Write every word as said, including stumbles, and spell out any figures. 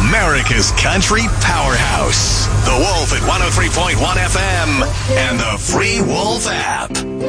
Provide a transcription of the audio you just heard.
America's Country Powerhouse. The Wolf at one oh three point one F M and the free Wolf app.